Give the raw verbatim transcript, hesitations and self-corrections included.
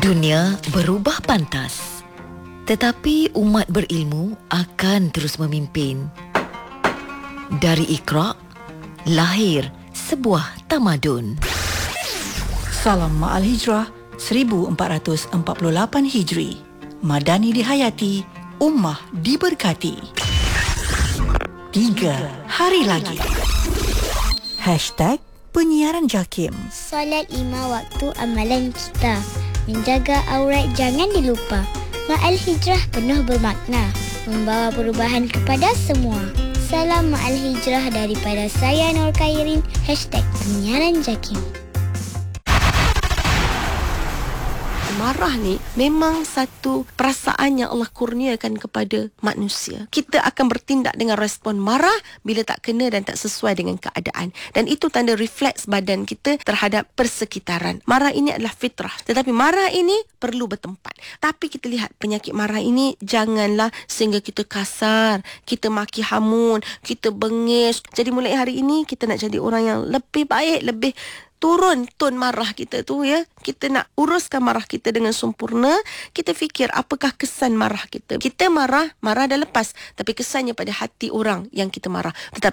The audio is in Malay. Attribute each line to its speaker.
Speaker 1: Dunia berubah pantas, tetapi umat berilmu akan terus memimpin. Dari Iqra, lahir sebuah tamadun.
Speaker 2: Salam Ma'al Hijrah seribu empat ratus empat puluh lapan Hijri. Madani dihayati, ummah diberkati. Tiga hari lagi. Hashtag penyiaran JAKIM.
Speaker 3: Solat lima waktu amalan kita. Menjaga aurat jangan dilupa. Ma'al Hijrah penuh bermakna, membawa perubahan kepada semua. Salam Ma'al Hijrah daripada saya Nur Khairin. Hashtag penyiaran JAKIM.
Speaker 4: Marah ni memang satu perasaan yang Allah kurniakan kepada manusia. Kita akan bertindak dengan respon marah bila tak kena dan tak sesuai dengan keadaan. Dan itu tanda refleks badan kita terhadap persekitaran. Marah ini adalah fitrah. Tetapi marah ini perlu bertempat. Tapi kita lihat penyakit marah ini janganlah sehingga kita kasar, kita maki hamun, kita bengis. Jadi mulai hari ini kita nak jadi orang yang lebih baik, lebih turun tone marah kita tu ya. Kita nak uruskan marah kita dengan sempurna. Kita fikir apakah kesan marah kita. Kita marah, marah dah lepas. Tapi kesannya pada hati orang yang kita marah. Tetapi